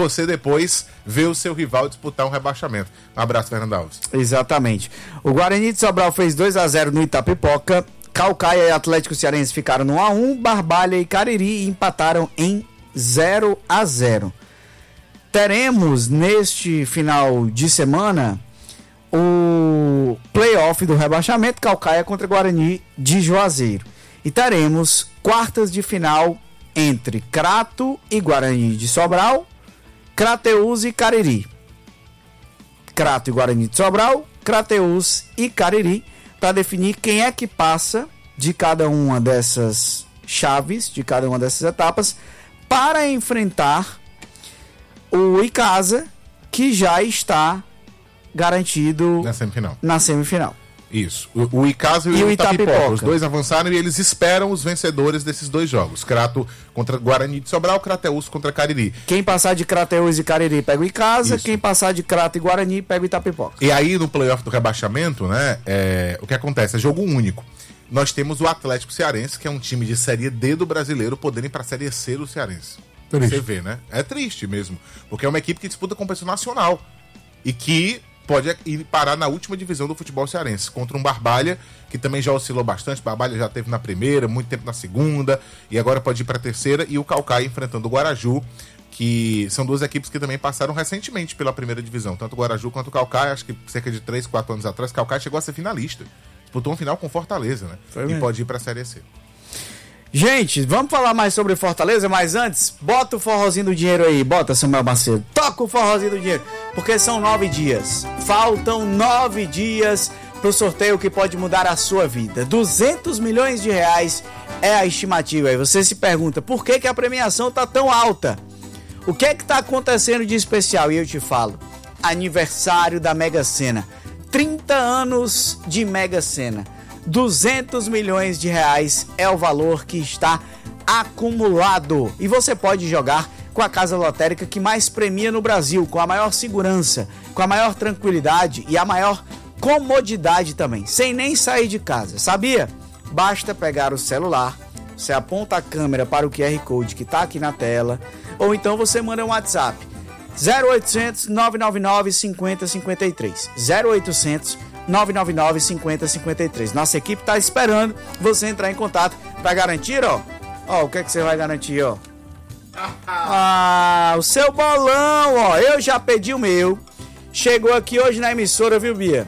você depois ver o seu rival disputar um rebaixamento. Um abraço, Fernando Alves. Exatamente. O Guarani de Sobral fez 2-0 no Itapipoca. Caucaia e Atlético Cearense ficaram no 1-1. Barbalha e Cariri empataram em 0-0. Teremos neste final de semana o playoff do rebaixamento, Caucaia contra Guarani de Juazeiro. E teremos quartas de final entre Crato e Guarani de Sobral, Crateús e Cariri. Crato e Guarani de Sobral, Crateús e Cariri, para definir quem é que passa de cada uma dessas chaves, de cada uma dessas etapas, para enfrentar o Icasa, que já está garantido na semifinal. Isso. O Icasa e o Itapipoca. Os dois avançaram e eles esperam os vencedores desses dois jogos. Crato contra Guarani de Sobral, Crateús contra Cariri. Quem passar de Crateús e Cariri pega o Icasa, quem passar de Crato e Guarani pega o Itapipoca. E aí no playoff do rebaixamento, né, o que acontece? É jogo único. Nós temos o Atlético Cearense, que é um time de Série D do brasileiro, podendo ir pra Série C do Cearense. Você vê, né? É triste mesmo. Porque é uma equipe que disputa competição nacional. E que pode ir parar na última divisão do futebol cearense, contra um Barbalha, que também já oscilou bastante. Barbalha já teve na primeira, muito tempo na segunda, e agora pode ir para a terceira, e o Caucaia enfrentando o Guaraju, que são duas equipes que também passaram recentemente pela primeira divisão, tanto o Guaraju quanto o Caucaia, acho que cerca de 3, 4 anos atrás, o Caucaia chegou a ser finalista, disputou um final com Fortaleza, né? E pode ir para a Série C. Gente, vamos falar mais sobre Fortaleza, mas antes, bota o forrozinho do dinheiro aí, bota, Samuel Macedo, toca o forrozinho do dinheiro, porque são 9 dias, faltam 9 dias pro sorteio que pode mudar a sua vida. 200 milhões de reais é a estimativa, e você se pergunta, por que a premiação tá tão alta? O que é que tá acontecendo de especial? E eu te falo, aniversário da Mega Sena, 30 anos de Mega Sena. 200 milhões de reais é o valor que está acumulado. E você pode jogar com a casa lotérica que mais premia no Brasil, com a maior segurança, com a maior tranquilidade e a maior comodidade também, sem nem sair de casa. Sabia? Basta pegar o celular, você aponta a câmera para o QR Code que está aqui na tela, ou então você manda um WhatsApp 0800 999 5053 0800 999 5053. Nossa equipe está esperando você entrar em contato para garantir, ó, o que é que você vai garantir, ó? O seu bolão, ó. Eu já pedi o meu. Chegou aqui hoje na emissora, viu, Bia?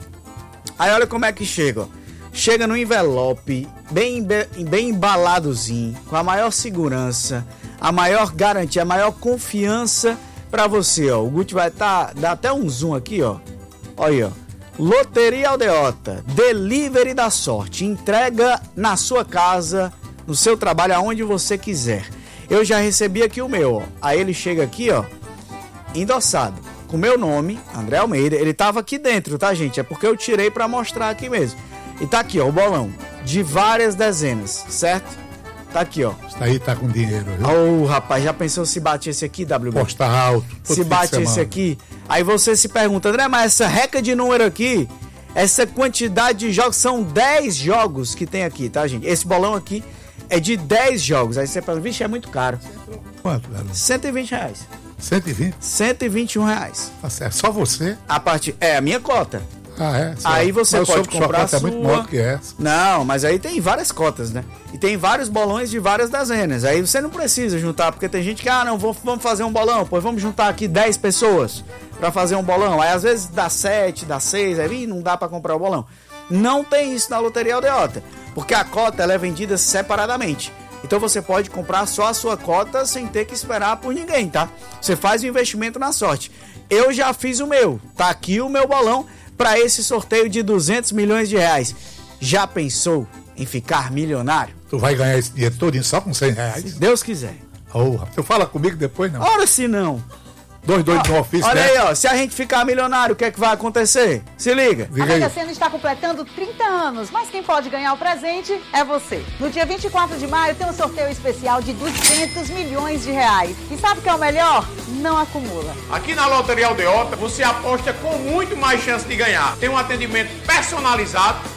Aí olha como é que chega, ó. Chega no envelope, bem embaladozinho, com a maior segurança, a maior garantia, a maior confiança para você, ó. O Guti vai dá até um zoom aqui, ó. Olha aí, ó. Loteria Aldeota, delivery da sorte, entrega na sua casa, no seu trabalho, aonde você quiser. Eu já recebi aqui o meu, ó. Aí ele chega aqui, ó, endossado, com meu nome, André Almeida. Ele tava aqui dentro, tá, gente? É porque eu tirei pra mostrar aqui mesmo. E tá aqui, ó, o bolão, de várias dezenas, certo? Tá aqui, ó. Isso aí tá com dinheiro, viu? Rapaz, já pensou se bate esse aqui, WB? Posta alto. Se bate esse aqui, aí você se pergunta, André, mas essa reca de número aqui, essa quantidade de jogos, são 10 jogos que tem aqui, tá, gente? Esse bolão aqui é de 10 jogos. Aí você pensa, vixe, é muito caro. Quanto, velho? 120 reais. 120? 121 reais. É só você? É a minha cota. É? Aí você pode comprar a sua. É muito maior que essa. Não, mas aí tem várias cotas, né? E tem vários bolões de várias dezenas. Aí você não precisa juntar, porque tem gente que, não, vamos fazer um bolão, pois vamos juntar aqui 10 pessoas pra fazer um bolão. Aí às vezes dá 7, dá 6, aí não dá pra comprar o bolão. Não tem isso na Loteria Aldeota, porque a cota ela é vendida separadamente. Então você pode comprar só a sua cota sem ter que esperar por ninguém, tá? Você faz o investimento na sorte. Eu já fiz o meu, tá aqui o meu bolão para esse sorteio de 200 milhões de reais. Já pensou em ficar milionário? Tu vai ganhar esse dinheiro todinho só com 100 reais? Se Deus quiser. Tu fala comigo depois, não? Ora, se não. Dois no ofício, olha, né? aí, ó. Se a gente ficar milionário, o que é que vai acontecer? Se liga. A Mega Sena está completando 30 anos, mas quem pode ganhar o presente é você. No dia 24 de maio tem um sorteio especial de 200 milhões de reais. E sabe o que é o melhor? Não acumula. Aqui na Loteria Aldeota, você aposta com muito mais chance de ganhar. Tem um atendimento personalizado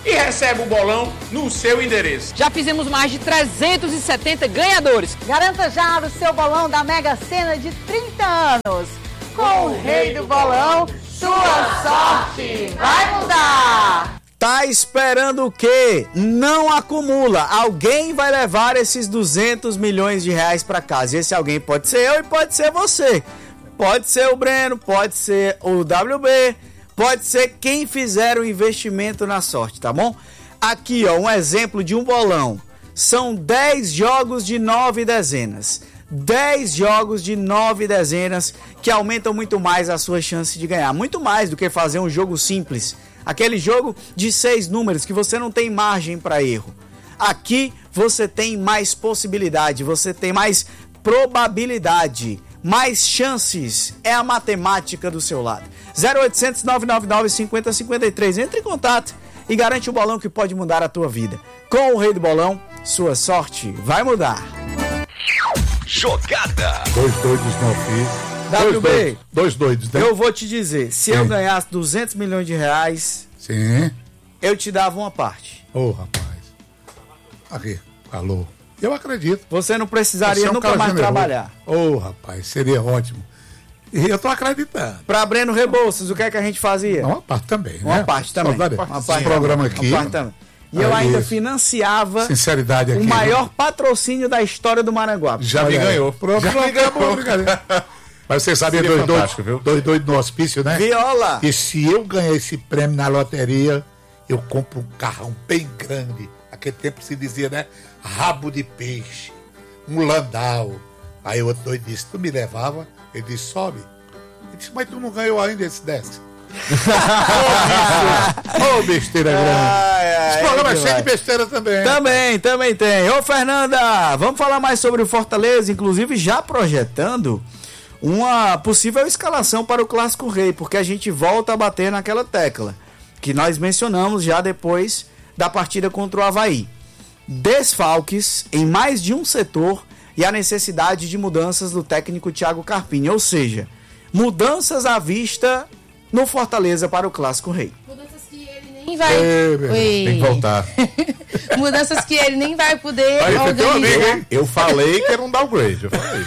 e recebe o bolão no seu endereço. Já fizemos mais de 370 ganhadores. Garanta já o seu bolão da Mega Sena de 30 anos. Com o Rei do Bolão, sua sorte vai mudar. Tá esperando o quê? Não acumula. Alguém vai levar esses 200 milhões de reais para casa. E esse alguém pode ser eu e pode ser você. Pode ser o Breno, pode ser o WB, pode ser quem fizer o investimento na sorte, tá bom? Aqui, ó, um exemplo de um bolão. São 10 jogos de 9 dezenas. 10 jogos de 9 dezenas que aumentam muito mais a sua chance de ganhar. Muito mais do que fazer um jogo simples. Aquele jogo de 6 números que você não tem margem para erro. Aqui você tem mais possibilidade, você tem mais probabilidade, mais chances. É a matemática do seu lado. 0800 999 5053. Entre em contato e garante o bolão que pode mudar a tua vida. Com o Rei do Bolão, sua sorte vai mudar. Jogada. Dois doidos não fiz. WB, Dois doidos, né? eu vou te dizer, se eu ganhasse 200 milhões de reais, Sim. eu te dava uma parte. Ô, rapaz. Aqui, alô. Eu acredito. Você não precisaria Você é um nunca cara mais generoso. trabalhar. Ô, rapaz, seria ótimo. E eu tô acreditando. Pra Breno Rebouças, o que é que a gente fazia? Uma parte também, né? Uma parte também. Só Uma esse parte programa também. aqui. Uma parte também. E eu Aí, ainda isso. financiava Sinceridade aqui. o maior patrocínio da história do Maranguape. Já me ganhou. Pronto, Já me ganhou. brincadeira. Mas você sabia Seria dois fantástico, viu? doidos no hospício, né? Viola! E se eu ganhar esse prêmio na loteria, eu compro um carrão bem grande. Naquele tempo se dizia, né? Rabo de peixe. Um landau. Aí o outro doido disse, tu me levava? Ele disse, sobe. Ele disse, mas tu não ganhou ainda esse desce. Ô, besteira grande. Esse programa é cheio de besteira também. Também tem. Ô, Fernanda, vamos falar mais sobre o Fortaleza, inclusive já projetando uma possível escalação para o Clássico Rei, porque a gente volta a bater naquela tecla que nós mencionamos já depois da partida contra o Avaí. Desfalques em mais de um setor e a necessidade de mudanças do técnico Thiago Carpini, ou seja, mudanças à vista no Fortaleza para o Clássico Rei. Mudanças que ele nem vai. Tem que voltar. Mudanças que ele nem vai poder Aí, você tem um amigo, organizar. hein? Eu falei que era um downgrade. Eu falei.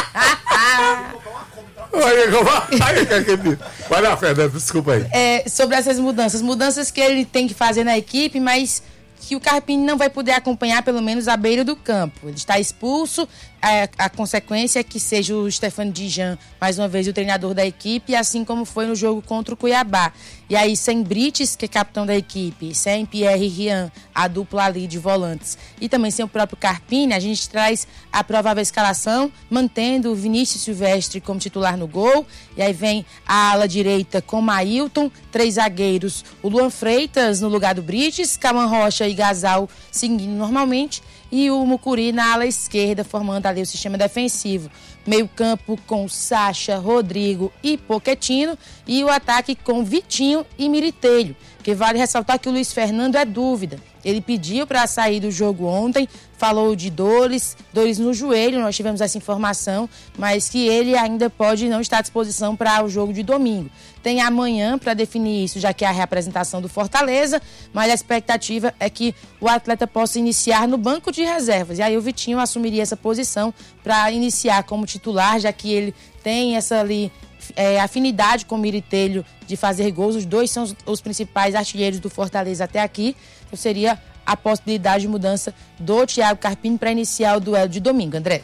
Vai lá, Fernando, desculpa aí. Sobre essas mudanças que ele tem que fazer na equipe, mas que o Carpini não vai poder acompanhar, pelo menos à beira do campo. Ele está expulso, a consequência é que seja o Stefano Dijan, mais uma vez, o treinador da equipe, assim como foi no jogo contra o Cuiabá. E aí, sem Brites, que é capitão da equipe, sem Pierre e Rian, a dupla ali de volantes, e também sem o próprio Carpini, a gente traz a provável escalação, mantendo o Vinícius Silvestre como titular no gol, e aí vem a ala direita com Mailton, 3 zagueiros, o Luan Freitas no lugar do Brites, Cauã Rocha e Gasal seguindo normalmente, e o Mucuri na ala esquerda, formando ali o sistema defensivo. Meio campo com Sacha, Rodrigo e Pochettino, e o ataque com Vitinho e Miritelho, que vale ressaltar que o Luiz Fernando é dúvida. Ele pediu para sair do jogo ontem, falou de dores no joelho, nós tivemos essa informação, mas que ele ainda pode não estar à disposição para o jogo de domingo. Tem amanhã para definir isso, já que é a reapresentação do Fortaleza, mas a expectativa é que o atleta possa iniciar no banco de reservas. E aí o Vitinho assumiria essa posição para iniciar como titular, já que ele tem essa ali afinidade com o Miritelho de fazer gols. Os dois são os principais artilheiros do Fortaleza até aqui. Então seria a possibilidade de mudança do Thiago Carpini para iniciar o duelo de domingo, André.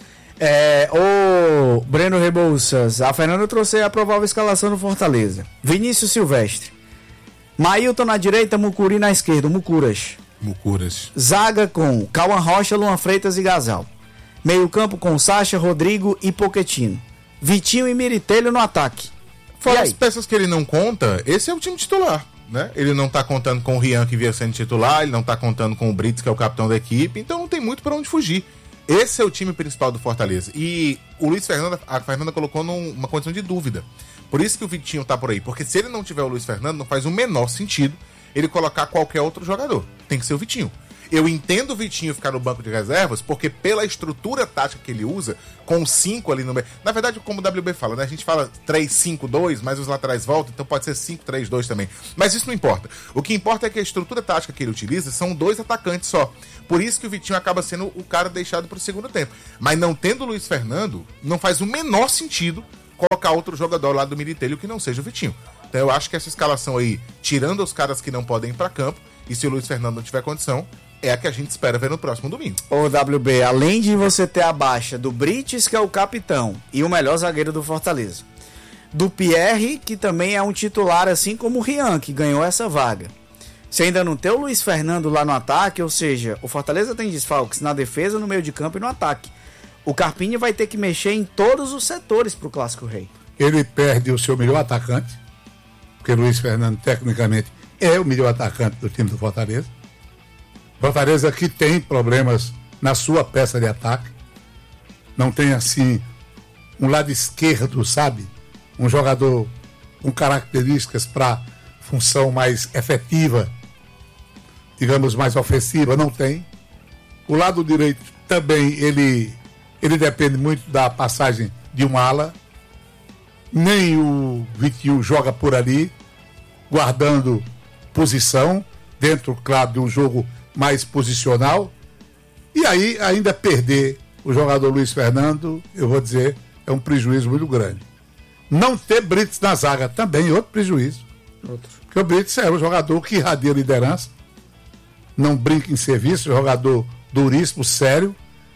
O Breno Rebouças, a Fernanda trouxe a provável escalação do Fortaleza. Vinícius Silvestre, Mailton na direita, Mucuri na esquerda, Mucuras. Zaga com Cauã Rocha, Luan Freitas e Gasal. Meio campo com Sacha, Rodrigo e Pochettino. Vitinho e Miritelho no ataque. Fora as peças que ele não conta, esse é o time titular, né? Ele não tá contando com o Rian, que vinha sendo titular, ele não tá contando com o Brits, que é o capitão da equipe, então não tem muito pra onde fugir. Esse é o time principal do Fortaleza. E o Luiz Fernando, a Fernanda colocou numa condição de dúvida. Por isso que o Vitinho tá por aí. Porque se ele não tiver o Luiz Fernando, não faz o menor sentido ele colocar qualquer outro jogador. Tem que ser o Vitinho. Eu entendo o Vitinho ficar no banco de reservas, porque pela estrutura tática que ele usa, com 5 ali no meio. Na verdade, como o WB fala, né? A gente fala 3-5-2, mas os laterais voltam, então pode ser 5-3-2 também. Mas isso não importa. O que importa é que a estrutura tática que ele utiliza são 2 atacantes só. Por isso que o Vitinho acaba sendo o cara deixado pro segundo tempo. Mas não tendo o Luiz Fernando, não faz o menor sentido colocar outro jogador lá do Militelho que não seja o Vitinho. Então eu acho que essa escalação aí, tirando os caras que não podem ir pra campo, e se o Luiz Fernando não tiver condição, é a que a gente espera ver no próximo domingo. Ô WB, além de você ter a baixa do Brites, que é o capitão, e o melhor zagueiro do Fortaleza, do Pierre, que também é um titular, assim como o Rian, que ganhou essa vaga. Você ainda não tem o Luiz Fernando lá no ataque, ou seja, o Fortaleza tem desfalques na defesa, no meio de campo e no ataque. O Carpini vai ter que mexer em todos os setores pro Clássico Rei. Ele perde o seu melhor atacante, porque o Luiz Fernando, tecnicamente, é o melhor atacante do time do Fortaleza. Fortaleza que tem problemas na sua peça de ataque. Não tem, assim, um lado esquerdo, sabe? Um jogador com características para função mais efetiva, digamos, mais ofensiva, não tem. O lado direito também, ele depende muito da passagem de um ala. Nem o Vitinho joga por ali, guardando posição, dentro, claro, de um jogo mais posicional. E aí, ainda perder o jogador Luiz Fernando, eu vou dizer, é um prejuízo muito grande. Não ter Brites na zaga também, outro prejuízo. Porque o Brites é um jogador que irradia liderança, não brinca em serviço, jogador duríssimo, sério.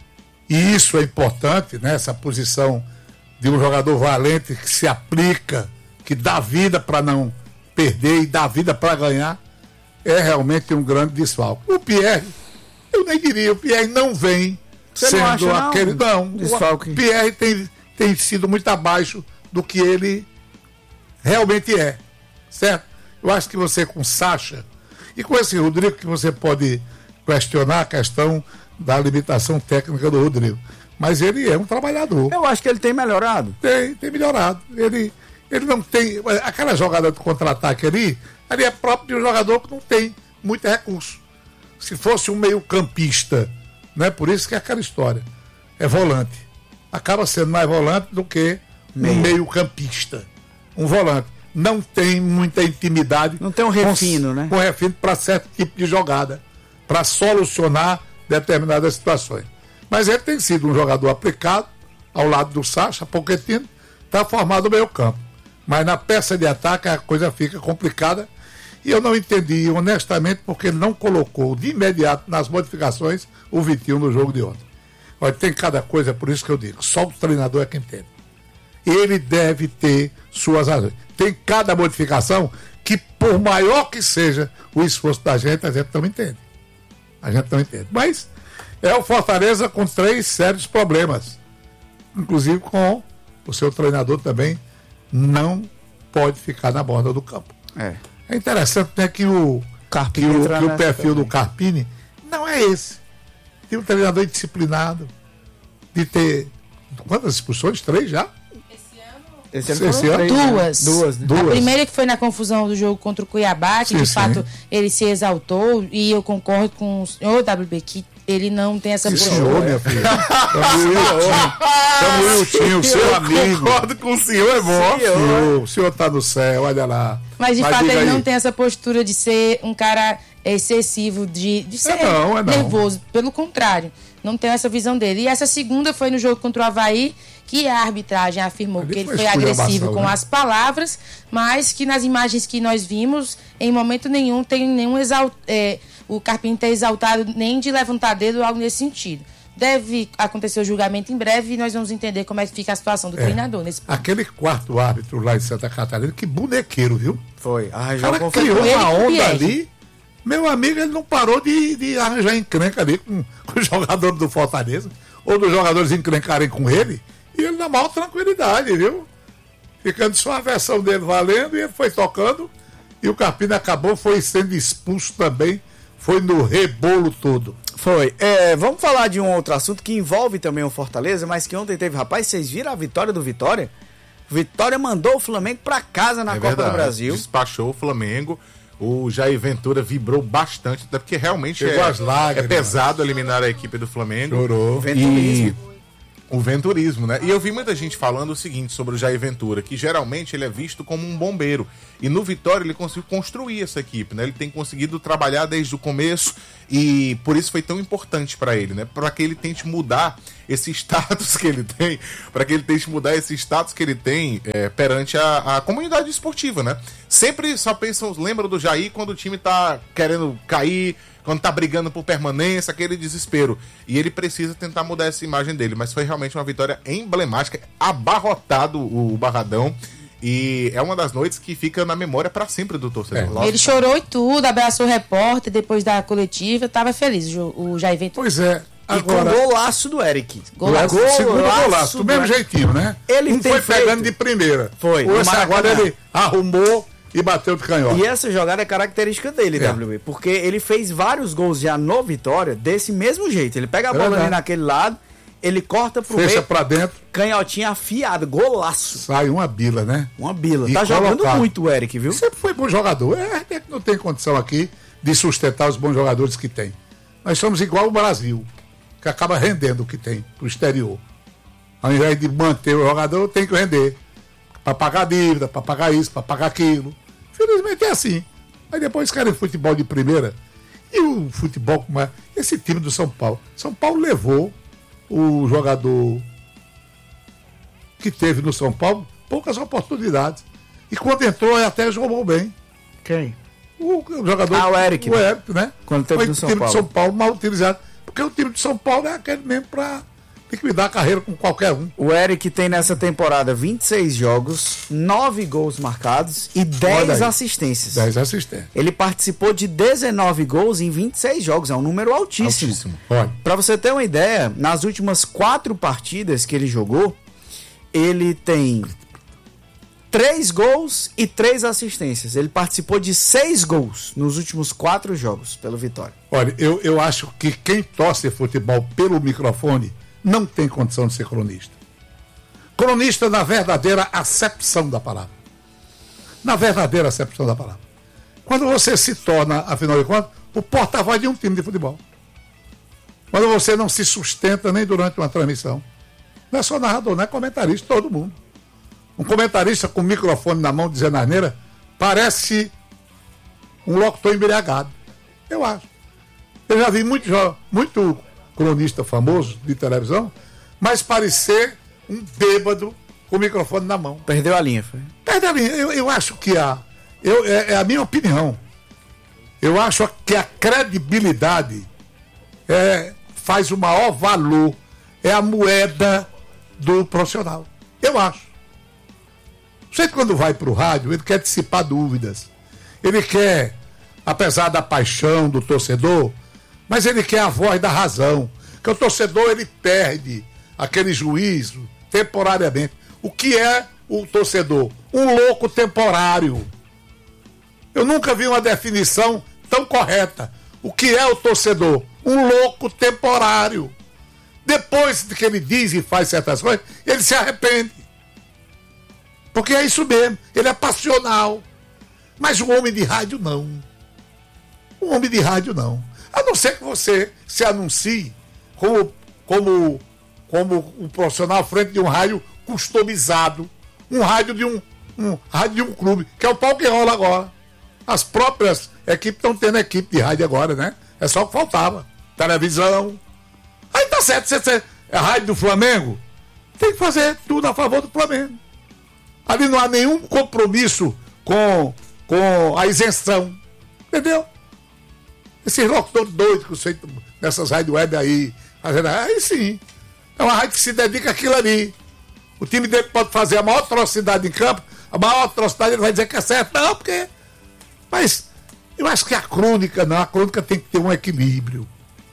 E isso é importante, né? Essa posição de um jogador valente que se aplica, que dá vida para não perder e dá vida para ganhar, é realmente um grande desfalque. O Pierre, eu nem diria, o Pierre não vem sendo aquele. Não, desfalque. O Pierre tem sido muito abaixo do que ele realmente é, certo? Eu acho que você com Sacha e com esse Rodrigo, que você pode questionar a questão da limitação técnica do Rodrigo, mas ele é um trabalhador. Eu acho que ele tem melhorado. Tem melhorado. Ele não tem... Aquela jogada de contra-ataque ali é próprio de um jogador que não tem muito recurso. Se fosse um meio-campista, né? Por isso que é aquela história. É volante. Acaba sendo mais volante do que um meio-campista. Um volante. Não tem muita intimidade. Não tem um refino, né? Um refino para certo tipo de jogada. Para solucionar determinadas situações. Mas ele tem sido um jogador aplicado ao lado do Sacha, Pochettino, está formado no meio campo. Mas na peça de ataque a coisa fica complicada e eu não entendi, honestamente, porque ele não colocou de imediato nas modificações o Vitinho no jogo de ontem. Olha, tem cada coisa, por isso que eu digo, só o treinador é quem entende. Ele deve ter suas razões. Tem cada modificação que, por maior que seja o esforço da gente, a gente não entende. A gente não entende. Mas é o Fortaleza com 3 sérios problemas. Inclusive com o seu treinador também não pode ficar na borda do campo. É interessante, né, que o perfil do Carpini não é esse. Tem um treinador indisciplinado, de ter quantas expulsões? 3 já? Esse ano Duas. A primeira que foi na confusão do jogo contra o Cuiabá, que de fato ele se exaltou, e eu concordo com o senhor WB que ele não tem essa postura. Senhor, minha filha. Samueltinho, seu amigo. Eu concordo com o senhor, é bom. O senhor tá no céu, olha lá. Mas de fato ele não tem essa postura de ser um cara excessivo, de ser nervoso. Pelo contrário, não tem essa visão dele. E essa segunda foi no jogo contra o Avaí, que a arbitragem afirmou que ele foi agressivo com as palavras, mas que nas imagens que nós vimos, em momento nenhum tem nenhum o Carpini ter exaltado, nem de levantar dedo ou algo nesse sentido. Deve acontecer o julgamento em breve e nós vamos entender como é que fica a situação do treinador nesse ponto. Aquele quarto árbitro lá em Santa Catarina, que bonequeiro, viu? Foi. O cara criou uma onda ali. Meu amigo, ele não parou de arranjar encrenca ali com os jogadores do Fortaleza, ou dos jogadores encrencarem com ele, e ele na maior tranquilidade, viu? Ficando só a versão dele valendo, e ele foi tocando, e o Carpini foi sendo expulso também, foi no rebolo todo. Foi. Vamos falar de um outro assunto que envolve também o Fortaleza, mas que ontem teve, rapaz, vocês viram a vitória do Vitória? Vitória mandou o Flamengo pra casa na Copa do Brasil. Despachou o Flamengo O Jair Ventura vibrou bastante, até porque realmente é pesado eliminar a equipe do Flamengo. Chorou. O venturismo, né? E eu vi muita gente falando o seguinte sobre o Jair Ventura, que geralmente ele é visto como um bombeiro. E no Vitória ele conseguiu construir essa equipe, né? Ele tem conseguido trabalhar desde o começo e por isso foi tão importante para ele, né? Para que ele tente mudar esse status que ele tem, perante a comunidade esportiva, né? Sempre só lembram do Jair quando o time tá querendo cair, quando tá brigando por permanência, aquele desespero. E ele precisa tentar mudar essa imagem dele. Mas foi realmente uma vitória emblemática, abarrotado o Barradão. E é uma das noites que fica na memória para sempre do torcedor. Ele chorou e tudo, abraçou o repórter depois da coletiva, tava feliz o Jair Ventura. Pois é. Agora, e com golaço do Eric. Segundo golaço, do mesmo jeitinho, né? Ele foi pegando de primeira. Foi. Agora ele arrumou e bateu de canhota. E essa jogada é característica dele, WB, porque ele fez vários gols já no Vitória desse mesmo jeito. Ele pega a bola ali naquele lado, ele corta pro meio, fecha pra dentro, canhotinha afiada, golaço. Sai uma bila, né? Uma bila. Tá jogando muito o Eric, viu? Sempre foi bom jogador. É que não tem condição aqui de sustentar os bons jogadores que tem. Nós somos igual o Brasil, que acaba rendendo o que tem pro exterior. Ao invés de manter o jogador, tem que render. Pra pagar dívida, pra pagar isso, pra pagar aquilo. Infelizmente é assim. Aí depois querem futebol de primeira. E o futebol, como é? Esse time do São Paulo. São Paulo levou o jogador que teve no São Paulo poucas oportunidades. E quando entrou, até jogou bem. Quem? O jogador. O Eric. O Eric, né? Quando teve no São Paulo. O time do São Paulo mal utilizado. Porque o time do São Paulo é aquele mesmo pra liquidar a carreira com qualquer um. O Eric tem nessa temporada 26 jogos, 9 gols marcados e 10 assistências. 10 assistências. Ele participou de 19 gols em 26 jogos, é um número altíssimo. Para você ter uma ideia, nas últimas 4 partidas que ele jogou, ele tem 3 gols e 3 assistências. Ele participou de 6 gols nos últimos 4 jogos pelo Vitória. Olha, eu acho que quem torce futebol pelo microfone não tem condição de ser cronista. Cronista na verdadeira acepção da palavra. Na verdadeira acepção da palavra. Quando você se torna, afinal de contas, o porta-voz de um time de futebol. Quando você não se sustenta nem durante uma transmissão. Não é só narrador, não é comentarista, todo mundo. Um comentarista com o microfone na mão dizendo asneira parece um locutor embriagado. Eu acho. Eu já vi muito cronista famoso de televisão, mas parecer um bêbado com o microfone na mão. Perdeu a linha, foi? Perdeu a linha. Eu acho que é a minha opinião. Eu acho que a credibilidade faz o maior valor. É a moeda do profissional. Eu acho. Você quando vai para o rádio, ele quer dissipar dúvidas. Ele quer, apesar da paixão do torcedor, mas ele quer a voz da razão. Porque o torcedor, ele perde aquele juízo temporariamente. O que é o torcedor? Um louco temporário. Eu nunca vi uma definição tão correta. O que é o torcedor? Um louco temporário. Depois de que ele diz e faz certas coisas, ele se arrepende. Porque é isso mesmo. Ele é passional. Mas o homem de rádio, não. O homem de rádio, não. A não ser que você se anuncie como um profissional à frente de um rádio customizado. Um rádio de um clube, que é o pau que rola agora. As próprias equipes estão tendo equipe de rádio agora, né? É só o que faltava. Televisão. Aí tá certo, você é a rádio do Flamengo, tem que fazer tudo a favor do Flamengo. Ali não há nenhum compromisso com a isenção. Entendeu? Esses locutores doidos que você nessas rádios web aí sim. É uma rádio que se dedica àquilo ali. O time dele pode fazer a maior atrocidade em campo, a maior atrocidade ele vai dizer que é certo. Não, porque... Mas eu acho que a crônica tem que ter um equilíbrio.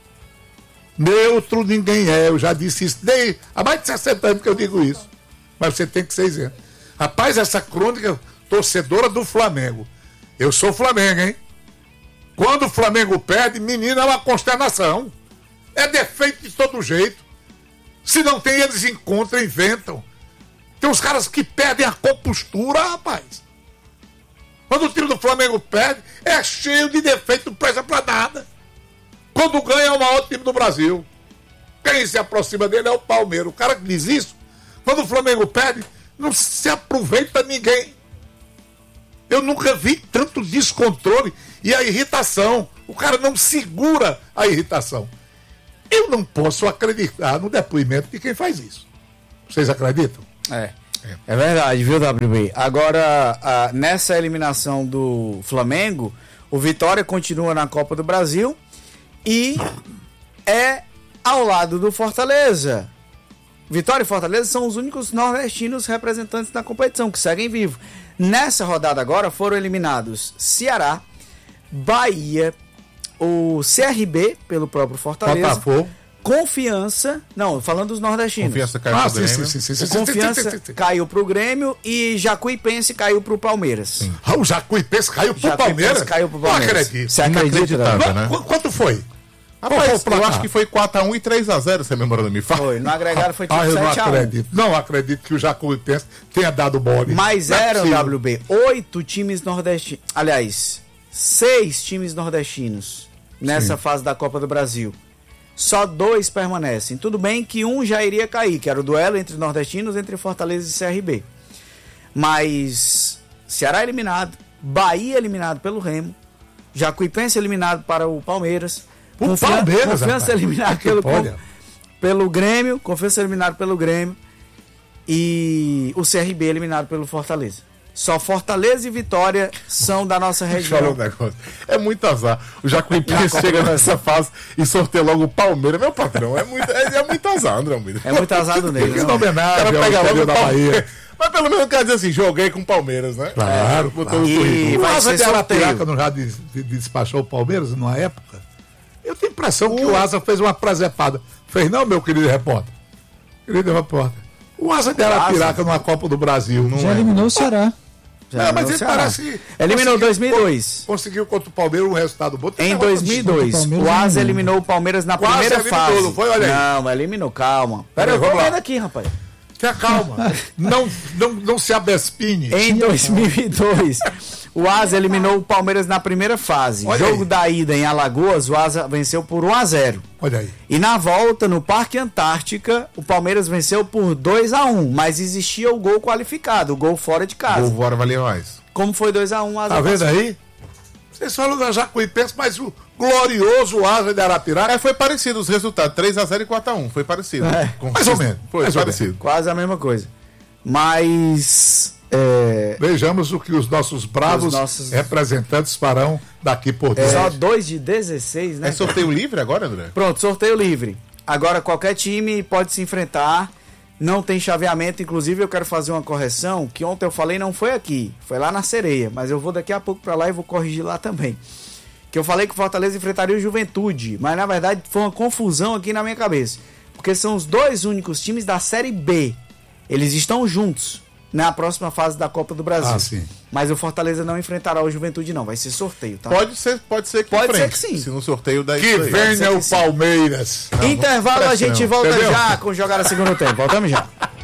Neutro ninguém é, eu já disse isso há mais de 60 anos que eu digo isso. Mas você tem que ser isento. Rapaz, essa crônica torcedora do Flamengo. Eu sou Flamengo, hein? Quando o Flamengo perde, menina, é uma consternação. É defeito de todo jeito. Se não tem, eles encontram, inventam. Tem uns caras que perdem a compostura, rapaz. Quando o time do Flamengo perde, é cheio de defeito, não presta pra nada. Quando ganha, é o maior time do Brasil. Quem se aproxima dele é o Palmeiras. O cara que diz isso, quando o Flamengo perde, não se aproveita ninguém. Eu nunca vi tanto descontrole e a irritação. O cara não segura a irritação. Eu não posso acreditar no depoimento de quem faz isso. Vocês acreditam? É verdade, viu, WB? Agora, nessa eliminação do Flamengo, o Vitória continua na Copa do Brasil e é ao lado do Fortaleza. Vitória e Fortaleza são os únicos nordestinos representantes da competição que seguem vivo. Nessa rodada agora foram eliminados Ceará, Bahia, o CRB pelo próprio Fortaleza, Botafogo. Confiança, não, falando dos nordestinos. Confiança caiu pro Grêmio. O Confiança caiu pro Grêmio e Jacuipense caiu pro Palmeiras. O Jacuipense caiu pro Palmeiras? Caiu pro Palmeiras. Não acredito. Você acredita, né? Quanto foi? Rapaz, eu acho que foi 4x1 e 3x0, se a memória não me fala. Foi, no agregado foi tipo eu não 7x1. acredito. Não acredito que o Jacuipense tenha dado mole. Mas Não é eram, possível. WB, 8 times nordestinos. Aliás, 6 times nordestinos nessa fase da Copa do Brasil. Só 2 permanecem. Tudo bem que um já iria cair, que era o duelo entre nordestinos, entre Fortaleza e CRB. Mas Ceará eliminado, Bahia eliminado pelo Remo, Jacuipense eliminado para o Palmeiras, Palmeiras, Confiança eliminado pelo Grêmio, Confiança eliminado pelo Grêmio e o CRB eliminado pelo Fortaleza. Só Fortaleza e Vitória são da nossa região. Falou um negócio. É muito azar. O Jacuipense chega nessa fase e sorteia logo o Palmeiras. Meu patrão, é muito azar, André Almeida. É muito azar do negro. Que não. homenagem O cara ao pega logo interior o da Palmeiras. Bahia. Mas pelo menos quer dizer assim, joguei com o Palmeiras, né? Claro, Botou claro. no currículo. E O vai Asa ser de Arapiraca sorteio. não já despachou o Palmeiras numa época? Eu tenho a impressão que o Asa fez uma presepada. Fez não, meu querido repórter? Querido repórter. O Asa de Arapiraca numa Copa do Brasil. Não Já eliminou o Ceará. Não, mas ele Ceará. parece... Eliminou conseguiu- 2002. Conseguiu contra o Palmeiras um resultado bom. Tem Em negócio de- 2002, Palmeiras o Asa eliminou. eliminou o Palmeiras na Quase primeira eliminou, fase. não foi? Olha aí. Não, mas eliminou, calma. Pera aí, Eu tô vamos lá. vendo aqui, rapaz. Tenha calma. não se abespine. Em 2002, o Asa eliminou o Palmeiras na primeira fase. Olha Jogo aí. da ida em Alagoas, o Asa venceu por 1-0. Olha aí. E na volta, no Parque Antártica, o Palmeiras venceu por 2-1. Mas existia o gol qualificado, o gol fora de casa. O Bora valia mais. Como foi 2-1, o Asa Tá vendo passou. aí? Vocês falam da Jacuipense, mas o glorioso Asa de Arapiraca... Foi parecido os resultados, 3x0 e 4x1. Foi parecido. Mais ou menos. Foi Mais ou parecido. Quase a mesma coisa. Mas... Vejamos o que os nossos bravos Os nossos- representantes farão daqui por diante. Só 2 de 16, né? É sorteio livre agora, André? Pronto, sorteio livre. Agora qualquer time pode se enfrentar. Não tem chaveamento. Inclusive eu quero fazer uma correção. Que ontem eu falei não foi aqui. Foi lá na Sereia. Mas eu vou daqui a pouco pra lá e vou corrigir lá também. Que eu falei que o Fortaleza enfrentaria o Juventude. Mas na verdade foi uma confusão aqui na minha cabeça. Porque são os 2 únicos times da Série B. Eles estão juntos na próxima fase da Copa do Brasil. Ah, sim. Mas o Fortaleza não enfrentará o Juventude não. Vai ser sorteio, tá? Pode ser que Pode ser enfrente. que sim. Se no sorteio daí. Que venha o Palmeiras. Intervalo, a gente volta Entendeu? já com jogar a segundo tempo. Voltamos já.